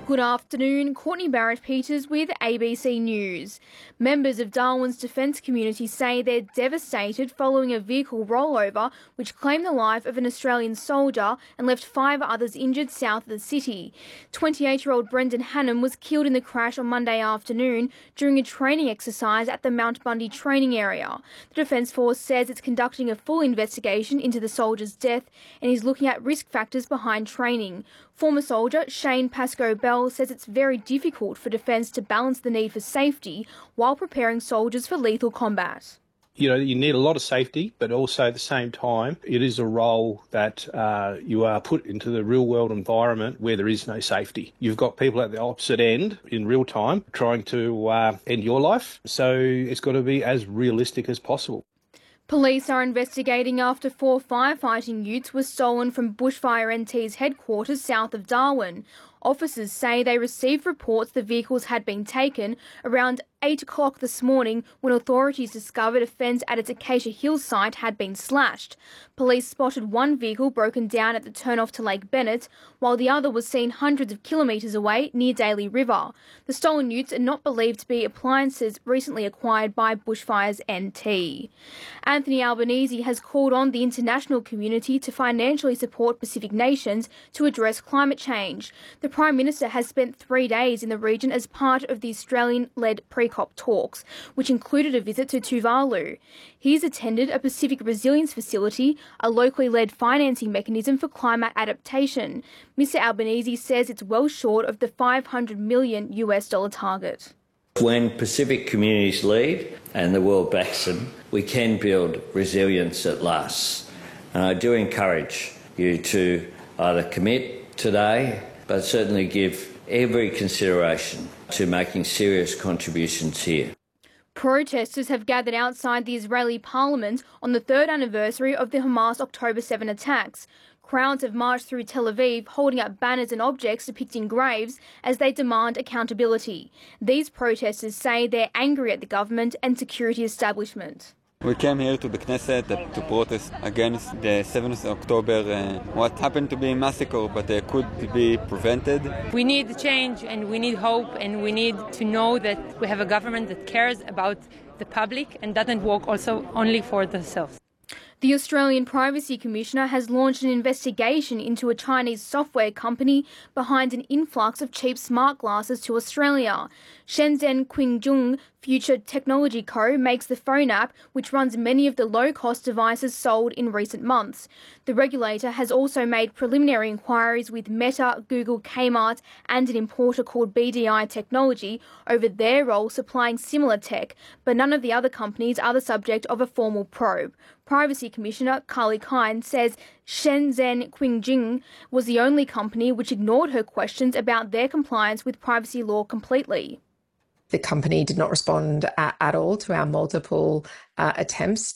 Good afternoon, Courtney Barrett-Peters with ABC News. Members of Darwin's defence community say they're devastated following a vehicle rollover which claimed the life of an Australian soldier and left 5 others injured south of the city. 28-year-old Brendan Hannum was killed in the crash on Monday afternoon during a training exercise at the Mount Bundy training area. The Defence Force says it's conducting a full investigation into the soldier's death and is looking at risk factors behind training. Former soldier Shane Pascoe-Bell says it's very difficult for Defence to balance the need for safety while preparing soldiers for lethal combat. You know, you need a lot of safety, but also at the same time, it is a role that you are put into the real-world environment where there is no safety. You've got people at the opposite end in real time trying to end your life, so it's got to be as realistic as possible. Police are investigating after 4 firefighting utes were stolen from Bushfire NT's headquarters south of Darwin. Officers say they received reports the vehicles had been taken around 8 o'clock this morning when authorities discovered a fence at its Acacia Hills site had been slashed. Police spotted one vehicle broken down at the turnoff to Lake Bennett, while the other was seen hundreds of kilometres away near Daly River. The stolen utes are not believed to be appliances recently acquired by Bushfires NT. Anthony Albanese has called on the international community to financially support Pacific nations to address climate change. The Prime Minister has spent 3 days in the region as part of the Australian-led pre-COP talks, which included a visit to Tuvalu. He's attended a Pacific Resilience Facility, a locally led financing mechanism for climate adaptation. Mr Albanese says it's well short of the $500 million target. When Pacific communities lead and the world backs them, we can build resilience that lasts. And I do encourage you to either commit today, but certainly give every consideration to making serious contributions here. Protesters have gathered outside the Israeli parliament on the 3rd anniversary of the Hamas October 7 attacks. Crowds have marched through Tel Aviv holding up banners and objects depicting graves as they demand accountability. These protesters say they're angry at the government and security establishment. We came here to the Knesset to protest against the 7th of October, what happened to be a massacre, but could be prevented. We need change and we need hope and we need to know that we have a government that cares about the public and doesn't work also only for themselves. The Australian Privacy Commissioner has launched an investigation into a Chinese software company behind an influx of cheap smart glasses to Australia. Shenzhen Qingjun Future Technology Co. makes the phone app, which runs many of the low-cost devices sold in recent months. The regulator has also made preliminary inquiries with Meta, Google, Kmart and an importer called BDI Technology over their role supplying similar tech, but none of the other companies are the subject of a formal probe. Privacy Commissioner Carly Kine says Shenzhen Qingjun was the only company which ignored her questions about their compliance with privacy law completely. The company did not respond at all to our multiple attempts